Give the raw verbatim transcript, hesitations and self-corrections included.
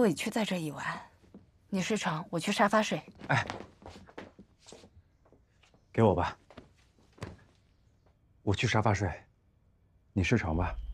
委屈在这一晚。你睡床，我去沙发睡。 哎，给我吧，我去沙发睡，你睡床吧。